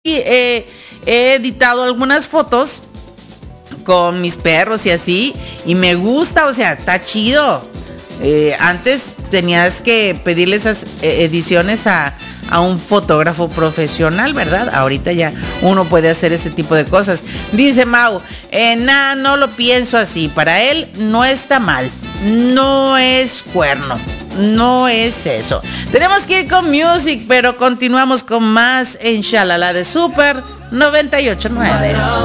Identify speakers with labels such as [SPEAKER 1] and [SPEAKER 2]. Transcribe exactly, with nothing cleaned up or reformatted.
[SPEAKER 1] eh, he editado algunas fotos con mis perros y así, y me gusta, o sea, está chido. Eh, antes tenías que pedirle esas eh, ediciones a, a un fotógrafo profesional, ¿verdad? Ahorita ya uno puede hacer ese tipo de cosas. Dice Mau, eh, nah, no lo pienso así. Para él no está mal, no es cuerno, no es eso. Tenemos que ir con music, pero continuamos con más en Shalala de Super noventa y ocho punto nueve.